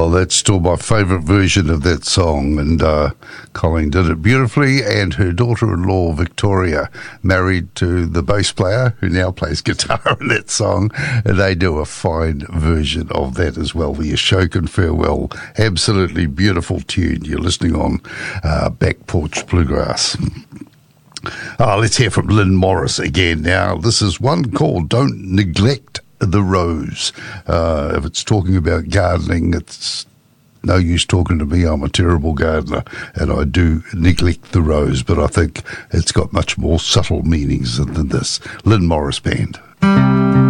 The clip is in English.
Well, that's still my favourite version of that song, and Colleen did it beautifully, and her daughter-in-law, Victoria, married to the bass player who now plays guitar in that song, and they do a fine version of that as well, the Ashokan Farewell. Absolutely beautiful tune. You're listening on Back Porch Bluegrass. Let's hear from Lynn Morris again now. This is one called Don't Neglect the Rose. If it's talking about gardening, it's no use talking to me. I'm a terrible gardener and I do neglect the rose, but I think it's got much more subtle meanings than this. Lynn Morris Band.